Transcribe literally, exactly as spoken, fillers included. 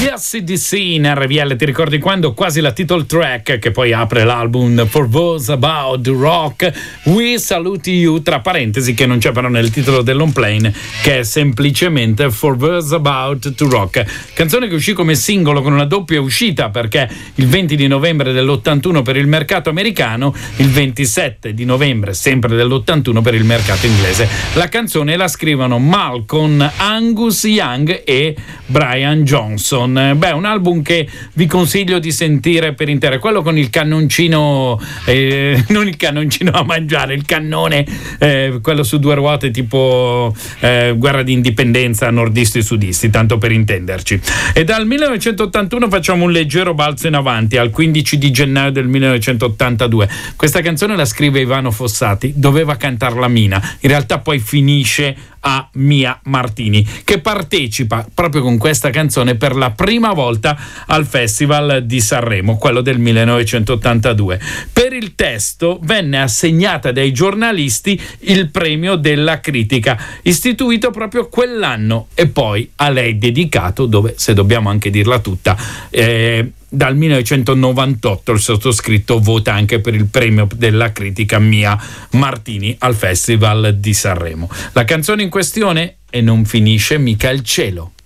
A C D C in R V L, ti ricordi quando? Quasi la title track che poi apre l'album For Those About to Rock, We Salute You, tra parentesi, che non c'è però nel titolo dell'on plane, che è semplicemente For Those About to Rock, canzone che uscì come singolo con una doppia uscita, perché il venti di novembre dell'ottantuno per il mercato americano, il ventisette di novembre sempre dell'ottantuno per il mercato inglese. La canzone la scrivono Malcolm Angus Young e Brian Johnson. Beh, un album che vi consiglio di sentire per intero, quello con il cannoncino, eh, non il cannoncino a mangiare, il cannone, eh, quello su due ruote tipo eh, guerra di indipendenza, nordisti e sudisti, tanto per intenderci. E dal millenovecentottantuno facciamo un leggero balzo in avanti al quindici di gennaio del millenovecentottantadue. Questa canzone la scrive Ivano Fossati, doveva cantarla Mina, in realtà poi finisce a Mia Martini, che partecipa proprio con questa canzone per la prima volta al Festival di Sanremo, quello del millenovecentottantadue. Per il testo venne assegnata dai giornalisti il premio della critica, istituito proprio quell'anno, e poi a lei dedicato, dove, se dobbiamo anche dirla tutta, eh, dal millenovecentonovantotto il sottoscritto vota anche per il premio della critica Mia Martini al Festival di Sanremo. La canzone in questione: E non finisce mica il cielo.